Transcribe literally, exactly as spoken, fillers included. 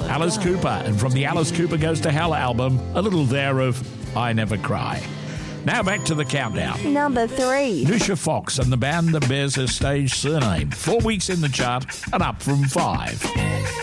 Alice Cooper, and from the Alice Cooper Goes to Hell album, a little there of I Never Cry. Now back to the countdown. Number three. Lucia Fox and the band that bears her stage surname. Four weeks in the chart and up from five.